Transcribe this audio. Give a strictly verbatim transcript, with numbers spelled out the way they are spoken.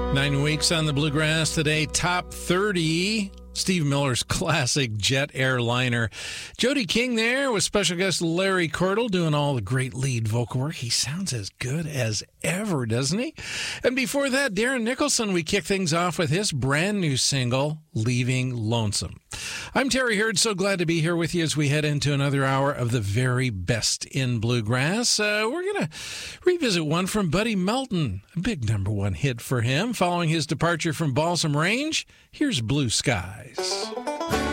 Nine weeks on the Bluegrass today, top thirty. Steve Miller's classic jet airliner. Jody King there with special guest Larry Cordell doing all the great lead vocal work. He sounds as good as ever, doesn't he? And before that, Darren Nicholson, we kick things off with his brand new single, Leaving Lonesome. I'm Terry Hurd, so glad to be here with you as we head into another hour of the very best in bluegrass. Uh, we're going to revisit one from Buddy Melton, a big number one hit for him. Following his departure from Balsam Range, here's Blue Skies.